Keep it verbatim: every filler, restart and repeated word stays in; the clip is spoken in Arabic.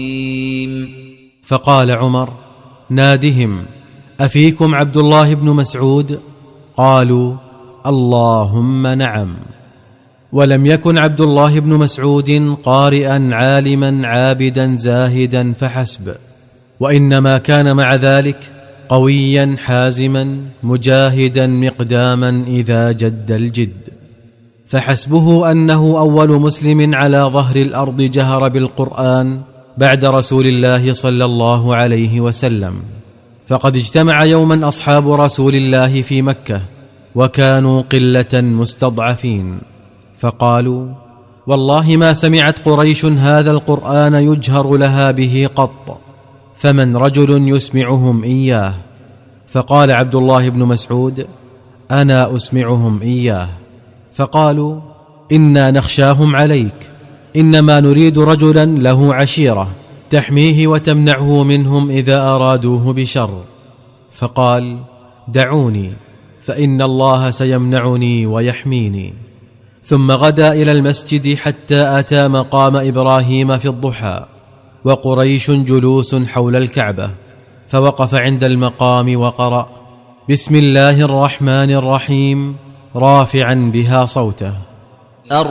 فقال عمر: نادهم، أفيكم عبد الله بن مسعود؟ قالوا: اللهم نعم. ولم يكن عبد الله بن مسعود قارئا عالما عابدا زاهدا فحسب، وإنما كان مع ذلك قويا حازما مجاهدا مقداما إذا جد الجد، فحسبه أنه أول مسلم على ظهر الأرض جهر بالقرآن بعد رسول الله صلى الله عليه وسلم. فقد اجتمع يوما أصحاب رسول الله في مكة وكانوا قلة مستضعفين، فقالوا: والله ما سمعت قريش هذا القرآن يجهر لها به قط، فمن رجل يسمعهم إياه؟ فقال عبد الله بن مسعود: أنا أسمعهم إياه. فقالوا: إنا نخشاهم عليك، إنما نريد رجلا له عشيرة تحميه وتمنعه منهم إذا أرادوه بشر. فقال: دعوني، فإن الله سيمنعني ويحميني. ثم غدا إلى المسجد حتى أتى مقام إبراهيم في الضحى، وقريش جلوس حول الكعبة، فوقف عند المقام وقرأ: بسم الله الرحمن الرحيم، رافعا بها صوته.